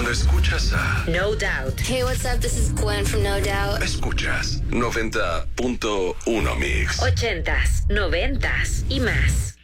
Cuando escuchas a No Doubt. Hey, what's up? This is Gwen from No Doubt. Escuchas 90.1 Mix. 80s, 90s y más.